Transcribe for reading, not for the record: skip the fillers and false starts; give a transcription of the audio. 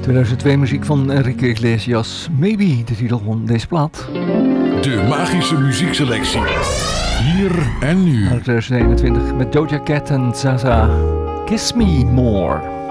2002 muziek van Enrique Iglesias. Maybe, de titel van deze plaat. De magische muziekselectie. Hier en nu. 2021 met Doja Cat en Zaza. Kiss Me More.